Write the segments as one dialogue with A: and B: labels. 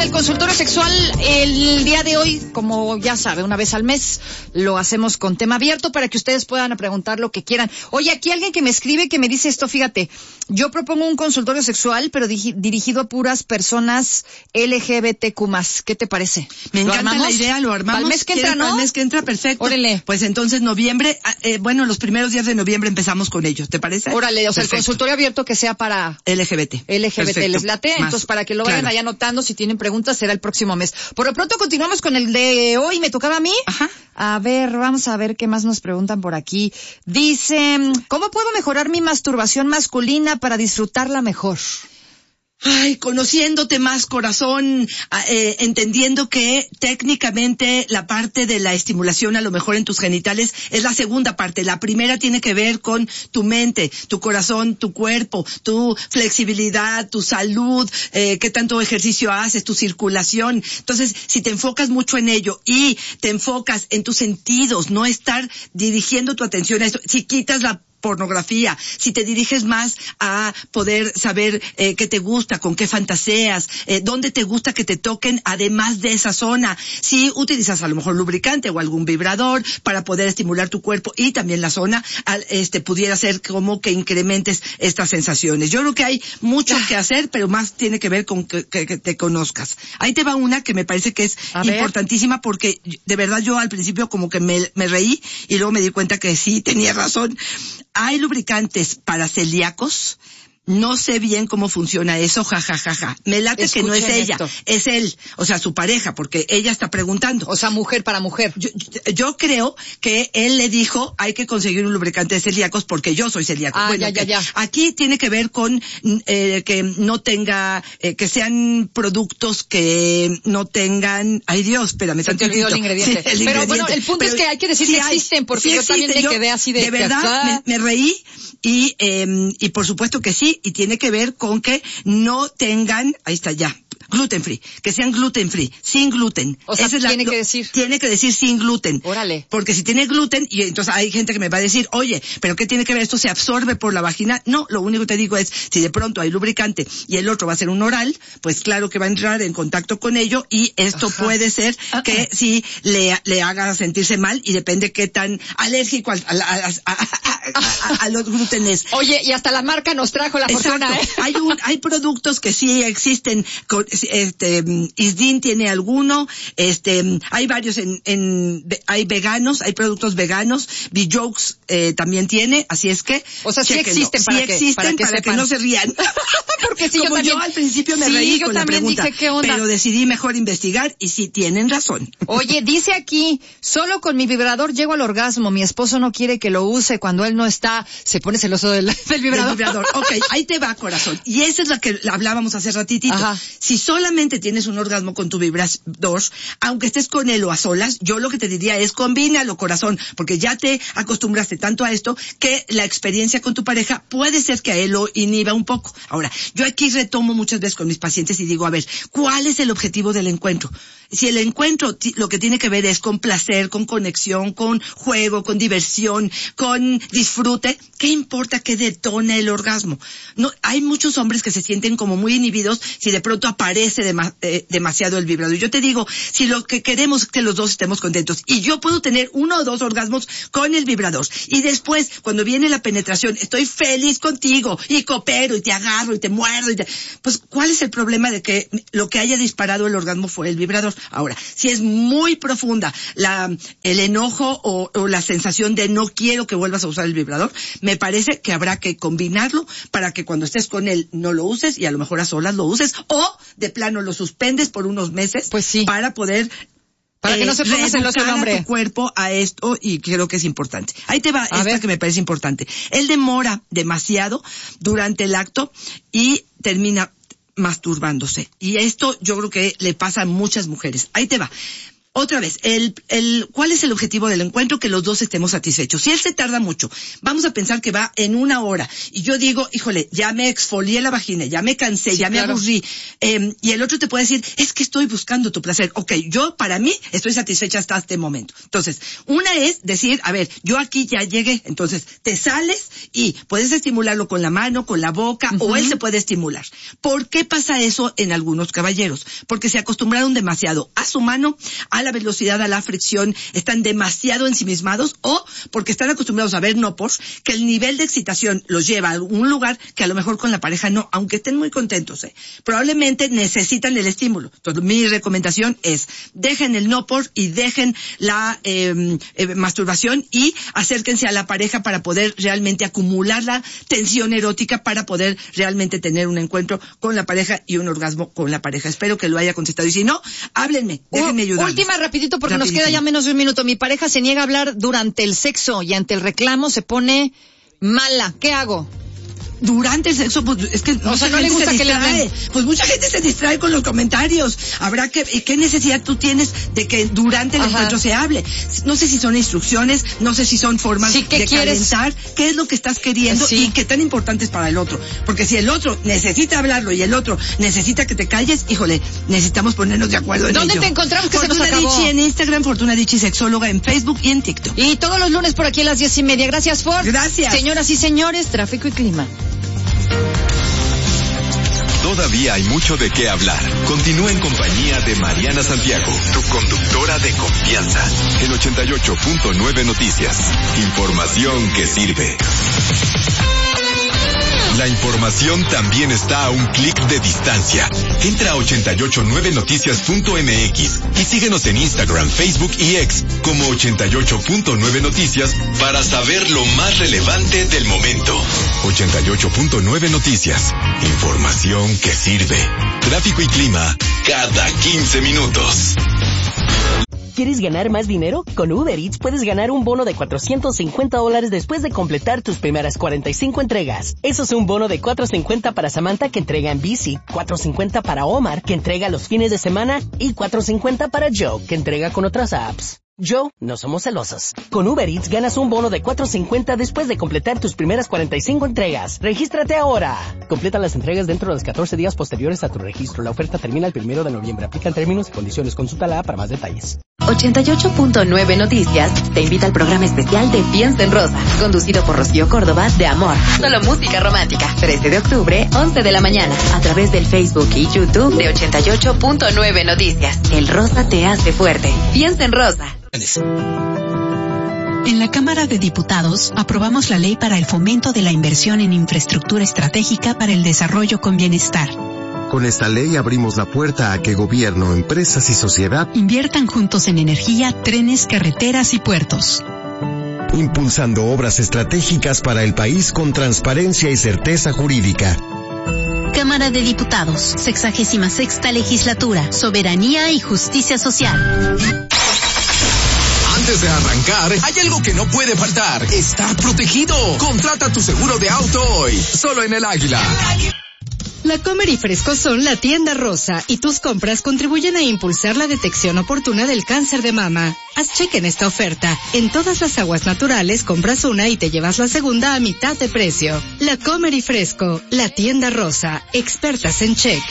A: al consultorio sexual el día de hoy, como ya sabe, una vez al mes lo hacemos con tema abierto para que ustedes puedan preguntar lo que quieran. Oye, aquí alguien que me escribe que me dice esto, fíjate, yo propongo un consultorio sexual, pero dirigido a puras personas LGBTQ+. ¿Qué te parece?
B: Me encanta la idea, lo armamos.
A: Para el mes que entra, ¿no?
B: Para el mes que entra, perfecto.
A: Órale.
B: Pues entonces noviembre, los primeros días de noviembre empezamos con ello, ¿te parece?
A: Órale, o sea,
B: perfecto.
A: El consultorio abierto que sea para
B: LGBT.
A: Perfecto. ¿Les late?
B: Más.
A: Entonces, para que lo vayan allá anotando, si tienen preguntas, será el próximo mes. Por lo pronto, continuamos con el de hoy. ¿Me tocaba a mí?
B: Ajá.
A: A ver, vamos a ver qué más nos preguntan por aquí. Dice, ¿cómo puedo mejorar mi masturbación masculina para disfrutarla mejor?
B: Ay, conociéndote más, corazón, entendiendo que técnicamente la parte de la estimulación a lo mejor en tus genitales es la segunda parte. La primera tiene que ver con tu mente, tu corazón, tu cuerpo, tu flexibilidad, tu salud, qué tanto ejercicio haces, tu circulación. Entonces, si te enfocas mucho en ello y te enfocas en tus sentidos, no estar dirigiendo tu atención a esto, si quitas la pornografía, si te diriges más a poder saber qué te gusta, con qué fantaseas, dónde te gusta que te toquen, además de esa zona, si utilizas a lo mejor lubricante o algún vibrador para poder estimular tu cuerpo y también la zona, pudiera ser como que incrementes estas sensaciones. Yo creo que hay mucho que hacer, pero más tiene que ver con que te conozcas. Ahí te va una que me parece que es importantísima porque de verdad yo al principio como que me reí y luego me di cuenta que sí tenía razón. Hay lubricantes para celíacos. No sé bien cómo funciona eso, jajajaja. Me late que no es ella, es él, o sea, su pareja, porque ella está preguntando.
A: O sea, mujer para mujer.
B: Yo creo que él le dijo, hay que conseguir un lubricante de celíacos porque yo soy celíaco.
A: Ya.
B: Aquí tiene que ver con que no tenga, que sean productos que no tengan, ay Dios, espérame tantito.
A: Se te olvidó el ingrediente.
B: Sí,
A: pero bueno, el punto es que hay que decir que existen, porque yo también me quedé así de
B: verdad, me reí y por supuesto que sí. Y tiene que ver con que no tengan, ahí está ya, gluten free, que sean gluten free, sin gluten.
A: O sea, tiene que decir
B: sin gluten.
A: Órale.
B: Porque si tiene gluten, y entonces hay gente que me va a decir, oye, ¿pero qué tiene que ver? ¿Esto se absorbe por la vagina? No, lo único que te digo es, si de pronto hay lubricante y el otro va a ser un oral, pues claro que va a entrar en contacto con ello y esto puede ser que sí le haga sentirse mal y depende qué tan alérgico a los glutenes.
A: Oye, y hasta la marca nos trajo la fortuna, ¿eh?
B: Hay productos que sí existen, Isdin tiene alguno, hay varios hay veganos, hay productos veganos, Bijokes también tiene, así es que
A: o sea, sí existen
B: para que no se rían.
A: Porque sí,
B: yo al principio me reí con la pregunta,
A: dije, ¿qué onda?
B: pero decidí mejor investigar y sí tienen razón.
A: Oye, dice aquí, solo con mi vibrador llego al orgasmo, mi esposo no quiere que lo use, cuando él no está, se pone celoso del vibrador.
B: Ok, ahí te va, corazón. Y esa es la que hablábamos hace ratitito.
A: Ajá.
B: Si solamente tienes un orgasmo con tu vibrador, aunque estés con él o a solas, yo lo que te diría es combínalo, corazón, porque ya te acostumbraste tanto a esto que la experiencia con tu pareja puede ser que a él lo inhiba un poco. Ahora, yo aquí retomo muchas veces con mis pacientes y digo, a ver, ¿cuál es el objetivo del encuentro? Si el encuentro lo que tiene que ver es con placer, con conexión, con juego, con diversión, con disfrute, ¿qué importa que detone el orgasmo? No, hay muchos hombres que se sienten como muy inhibidos si de pronto aparece demasiado el vibrador. Yo te digo, si lo que queremos es que los dos estemos contentos y yo puedo tener 1 o 2 orgasmos con el vibrador y después cuando viene la penetración estoy feliz contigo y coopero y te agarro y te muerdo pues ¿cuál es el problema de que lo que haya disparado el orgasmo fue el vibrador? Ahora, si es muy profunda el enojo o la sensación de no quiero que vuelvas a usar el vibrador, me parece que habrá que combinarlo para que cuando estés con él no lo uses y a lo mejor a solas lo uses o de plano lo suspendes por unos meses
A: pues sí,
B: para poder
A: que no se ponga celoso el hombre.
B: Tu cuerpo a esto y creo que es importante. Ahí te va esta que me parece importante. Él demora demasiado durante el acto y termina masturbándose. Y esto yo creo que le pasa a muchas mujeres. Ahí te va. otra vez, ¿cuál es el objetivo del encuentro? Que los dos estemos satisfechos. Si él se tarda mucho, vamos a pensar que va en 1 hora, y yo digo, híjole, ya me exfolié la vagina, ya me cansé, ya me aburrí, y el otro te puede decir, es que estoy buscando tu placer. Ok, yo, para mí, estoy satisfecha hasta este momento. Entonces, una es decir, a ver, yo aquí ya llegué, entonces, te sales y puedes estimularlo con la mano, con la boca, o él se puede estimular. ¿Por qué pasa eso en algunos caballeros? Porque se acostumbraron demasiado a su mano, a la velocidad, a la fricción, están demasiado ensimismados, o porque están acostumbrados a ver nopos, que el nivel de excitación los lleva a un lugar que a lo mejor con la pareja no, aunque estén muy contentos, probablemente necesitan el estímulo. Entonces, mi recomendación es, dejen el nopor y dejen la masturbación y acérquense a la pareja para poder realmente acumular la tensión erótica para poder realmente tener un encuentro con la pareja y un orgasmo con la pareja. Espero que lo haya contestado, y si no, háblenme, déjenme ayudar.
A: Última rapidito porque nos queda ya menos de 1 minuto. Mi pareja se niega a hablar durante el sexo y ante el reclamo se pone mala. ¿Qué hago?
B: Durante el sexo, pues es que
A: no le gusta que le den.
B: Pues mucha gente se distrae con los comentarios. Habrá que, ¿qué necesidad tú tienes de que durante el encuentro se hable? No sé si son instrucciones, no sé si son formas de calentar, qué es lo que estás queriendo y qué tan importante es para el otro. Porque si el otro necesita hablarlo y el otro necesita que te calles, híjole, necesitamos ponernos de acuerdo en ello.
A: ¿Dónde te encontramos? Que
B: Fortuna
A: se nos acabó.
B: Dicci en Instagram, Fortuna Dicci Sexóloga en Facebook y en TikTok.
A: Y todos los lunes por aquí a las 10:30. Gracias, Ford.
B: Gracias.
A: Señoras y señores, tráfico y clima.
C: Todavía hay mucho de qué hablar. Continúa en compañía de Mariana Santiago, tu conductora de confianza. En 88.9 Noticias. Información que sirve. La información también está a un clic de distancia. Entra a 889noticias.mx y síguenos en Instagram, Facebook y X como 88.9 Noticias para saber lo más relevante del momento. 88.9 Noticias. Información que sirve. Tráfico y clima cada 15 minutos.
D: ¿Quieres ganar más dinero? Con Uber Eats puedes ganar un bono de $450 después de completar tus primeras 45 entregas. Eso es un bono de $450 para Samantha, que entrega en bici, $450 para Omar, que entrega los fines de semana, y $450 para Joe, que entrega con otras apps. Joe, no somos celosos. Con Uber Eats ganas un bono de $450 después de completar tus primeras 45 entregas. ¡Regístrate ahora! Completa las entregas dentro de los 14 días posteriores a tu registro. La oferta termina el 1 de noviembre. Aplican términos y condiciones. Consulta la app para más detalles.
E: 88.9 Noticias te invita al programa especial de Piensa en Rosa, conducido por Rocío Córdoba, de Amor. Solo música romántica. 13 de octubre, 11 de la mañana, a través del Facebook y YouTube de 88.9 Noticias. El rosa te hace fuerte. Piensa en Rosa.
F: En la Cámara de Diputados aprobamos la ley para el fomento de la inversión en infraestructura estratégica para el desarrollo con bienestar.
G: Con esta ley abrimos la puerta a que gobierno, empresas y sociedad
F: inviertan juntos en energía, trenes, carreteras y puertos,
G: impulsando obras estratégicas para el país con transparencia y certeza jurídica.
F: Cámara de Diputados, 66ª Legislatura, Soberanía y Justicia Social.
H: Antes de arrancar, hay algo que no puede faltar. Estar protegido. Contrata tu seguro de auto hoy, solo en El Águila.
I: La Comer y Fresco son la tienda rosa y tus compras contribuyen a impulsar la detección oportuna del cáncer de mama. Haz cheque en esta oferta. En todas las aguas naturales compras una y te llevas la segunda a mitad de precio. La Comer y Fresco, la tienda rosa, expertas en check.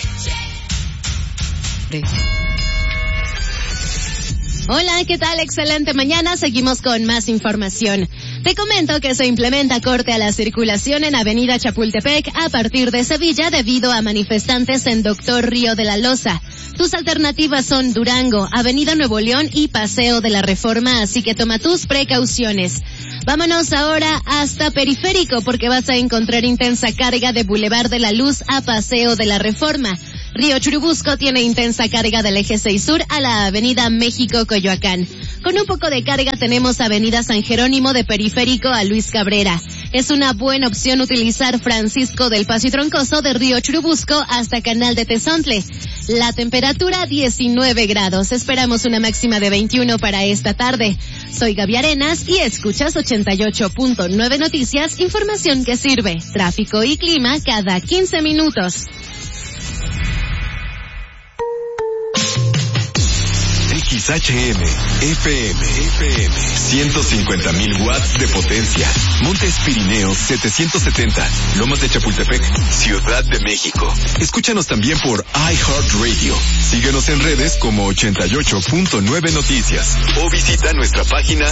J: Hola, ¿qué tal? Excelente mañana. Seguimos con más información. Te comento que se implementa corte a la circulación en Avenida Chapultepec a partir de Sevilla debido a manifestantes en Doctor Río de la Loza. Tus alternativas son Durango, Avenida Nuevo León y Paseo de la Reforma, así que toma tus precauciones. Vámonos ahora hasta Periférico porque vas a encontrar intensa carga de Boulevard de la Luz a Paseo de la Reforma. Río Churubusco tiene intensa carga del eje 6 Sur a la Avenida México-Coyoacán. Con un poco de carga tenemos Avenida San Jerónimo de Periférico a Luis Cabrera. Es una buena opción utilizar Francisco del Paso y Troncoso de Río Churubusco hasta Canal de Tezontle. La temperatura 19 grados. Esperamos una máxima de 21 para esta tarde. Soy Gaby Arenas y escuchas 88.9 Noticias, información que sirve. Tráfico y clima cada 15 minutos.
C: XHM, FM, 150,000 watts de potencia. Montes Pirineos 770, Lomas de Chapultepec, Ciudad de México. Escúchanos también por iHeartRadio. Síguenos en redes como 88.9 Noticias o visita nuestra página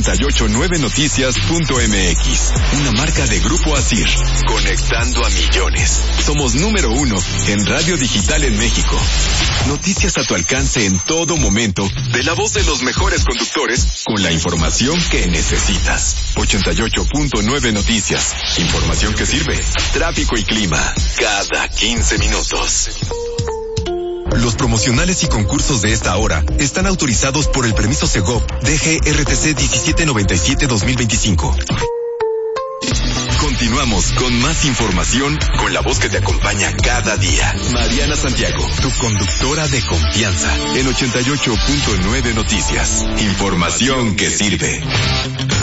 C: 889noticias.mx. Una marca de Grupo ASIR, conectando a millones. Somos número 1 en radio digital en México. Noticias a tu alcance en todo momento, de la voz de los mejores conductores, con la información que necesitas. 88.9 Noticias. Información que sirve. Tráfico y clima. Cada 15 minutos. Los promocionales y concursos de esta hora están autorizados por el permiso Segov DGRTC 1797-2025. Continuamos con más información con la voz que te acompaña cada día. Mariana Santiago, tu conductora de confianza en 88.9 Noticias. Información que sirve.